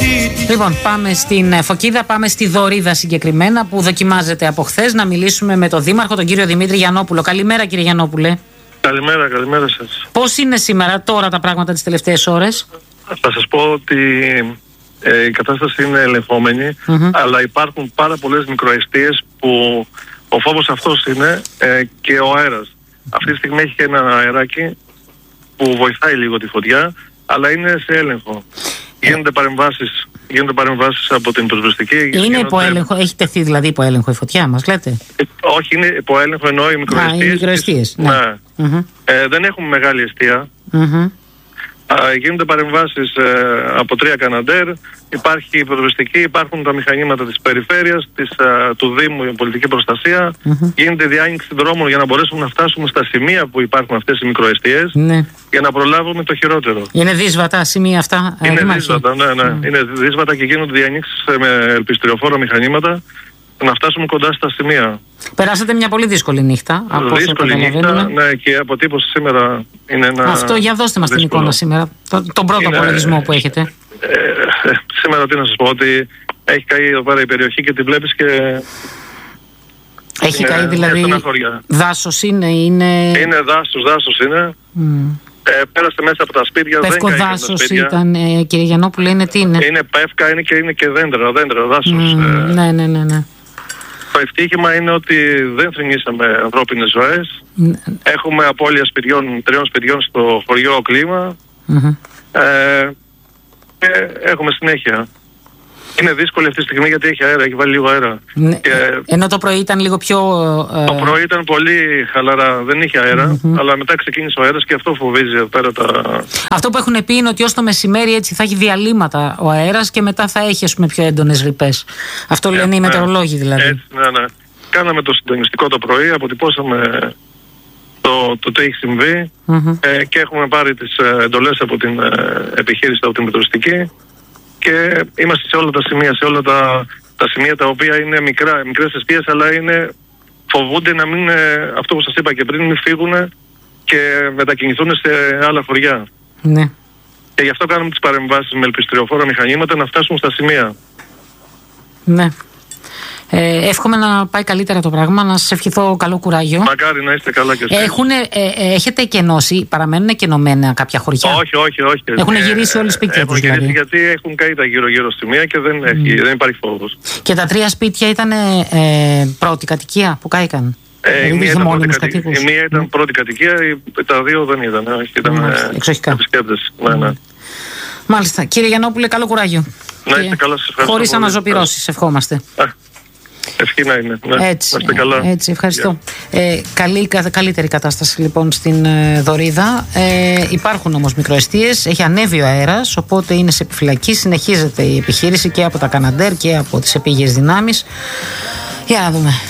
Λοιπόν, πάμε στην Φωκίδα, πάμε στη Δωρίδα συγκεκριμένα που δοκιμάζεται από χθες. Να μιλήσουμε με τον Δήμαρχο, τον κύριο Δημήτρη Γιαννόπουλο. Καλημέρα, κύριε Γιαννόπουλε. Καλημέρα σας. Πώς είναι σήμερα, τώρα τα πράγματα τις τελευταίες ώρες? Θα σας πω ότι η κατάσταση είναι ελεγχόμενη, αλλά υπάρχουν πάρα πολλές μικροαιστείες που ο φόβος αυτός είναι και ο αέρας. Αυτή τη στιγμή έχει ένα αεράκι που βοηθάει λίγο τη φωτιά, αλλά είναι σε έλεγχο. Γίνονται παρεμβάσεις από την πυροσβεστική. Είναι υποέλεγχο, έχει τεθεί δηλαδή υποέλεγχο η φωτιά μας, λέτε? Όχι, είναι υποέλεγχο, εννοώ οι μικροαιστείες. Οι μικροαιστείες, ναι. Δεν έχουμε μεγάλη αιστεία. Γίνονται παρεμβάσεις από 3 Καναντέρ, υπάρχει η πυροσβεστική, υπάρχουν τα μηχανήματα της περιφέρειας, του Δήμου, η πολιτική προστασία. Γίνεται διάνοιξη δρόμων για να μπορέσουμε να φτάσουμε στα σημεία που υπάρχουν αυτές οι μικροαιστείες, για να προλάβουμε το χειρότερο. Είναι δύσβατα σημεία αυτά? Είναι δύσβατα, ναι. Είναι δύσβατα και γίνονται διανοίξεις με ελπιστριοφόρα μηχανήματα να φτάσουμε κοντά στα σημεία. Περάσατε μια πολύ δύσκολη νύχτα. Δύσκολη νύχτα, ναι, και η αποτύπωση σήμερα είναι ένα... Αυτό, για δώστε μας την εικόνα σήμερα, τον πρώτο απολογισμό που έχετε. Σήμερα τι να σας πω, ότι έχει καεί εδώ πέρα η περιοχή και τη βλέπεις και... Έχει καεί δηλαδή, δάσος είναι? Είναι δάσος είναι. Πέρασε μέσα από τα σπίτια. Πεύκο δάσος ήταν, κύριε Γιαννόπουλε, είναι τι είναι? Είναι πεύκα, είναι και δέντρα, δάσος. Ναι. Το ευτύχημα είναι ότι δεν θρηνήσαμε ανθρώπινες ζωές. Έχουμε απώλεια 3 σπιτιών στο χωριό Κλίμα. Και έχουμε συνέχεια. Είναι δύσκολη αυτή τη στιγμή γιατί έχει αέρα, έχει βάλει λίγο αέρα. Ενώ το πρωί ήταν λίγο πιο... Το πρωί ήταν πολύ χαλαρά, δεν είχε αέρα, αλλά μετά ξεκίνησε ο αέρας και αυτό φοβίζει εδώ πέρα τα... Αυτό που έχουν πει είναι ότι ως το μεσημέρι έτσι θα έχει διαλύματα ο αέρας και μετά θα έχει, ας πούμε, πιο έντονες ρηπές. Αυτό λένε οι μετεωρολόγοι δηλαδή. Έτσι, ναι. Κάναμε το συντονιστικό το πρωί, αποτυπώσαμε το τι έχει συμβεί και έχουμε πάρει τις εντολές από την επιχείρηση, από την μετρωστική. Και είμαστε σε όλα τα σημεία, σε όλα τα σημεία τα οποία είναι μικρές αιστείες, αλλά φοβούνται να μην, αυτό που σας είπα και πριν, μην φύγουν και μετακινηθούν σε άλλα χωριά. Ναι. Και γι' αυτό κάνουμε τις παρεμβάσεις με ελπιστριοφόρα μηχανήματα να φτάσουμε στα σημεία. Ναι. Εύχομαι να πάει καλύτερα το πράγμα, να σας ευχηθώ καλό κουράγιο. Μακάρι να είστε καλά κι εσείς. Έχετε εκενώσει, παραμένουν εκενωμένα κάποια χωριά? Όχι. Έχουν γυρίσει όλοι σπίτια τους δηλαδή? Γιατί έχουν καεί τα γύρω-γύρω σημεία και δεν υπάρχει φόβος. Και τα 3 σπίτια ήταν πρώτη κατοικία που κάηκαν? Η μία ήταν πρώτη κατοικία, τα 2 δεν ήταν. Ήταν εξοχικά επισκέπτες. Μάλιστα. Κύριε Γιαννόπουλε, καλό κουράγιο. Να είστε καλά, σας ευχαριστώ. Χωρίς αναζωπυρώσεις, ευχόμαστε. Ευχή να είναι. Έτσι, ευχαριστώ. Καλύτερη κατάσταση λοιπόν στην Δωρίδα. Υπάρχουν όμως μικροαιστείες, έχει ανέβει ο αέρας, οπότε είναι σε επιφυλακή. Συνεχίζεται η επιχείρηση και από τα Καναντέρ και από τις επίγειες δυνάμεις. Για να δούμε.